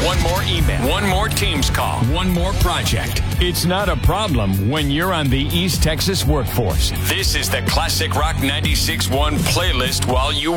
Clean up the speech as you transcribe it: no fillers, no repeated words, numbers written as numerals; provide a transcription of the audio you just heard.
one more email, one more Teams call, one more project. It's not a problem when you're on the East Texas workforce. This is the Classic Rock 96.1 playlist while you